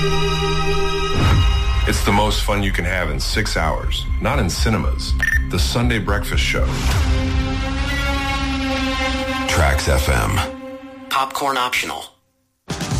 It's the most fun you can have in 6 hours, not in cinemas. The Sunday Breakfast Show. Trax FM. Popcorn optional.